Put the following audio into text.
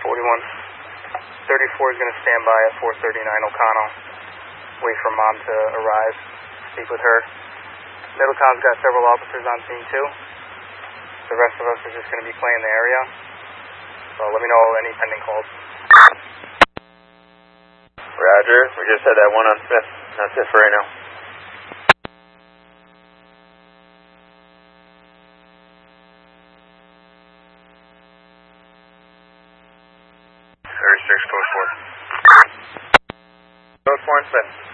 41. 34 is going to stand by at 439 O'Connell. Wait for Mom to arrive. Speak with her. Middletown's got several officers on scene too. The rest of us are just going to be playing the area. So let me know any pending calls. Roger. We just had that one on 5th. That's it for right now. Post 4 and 5th.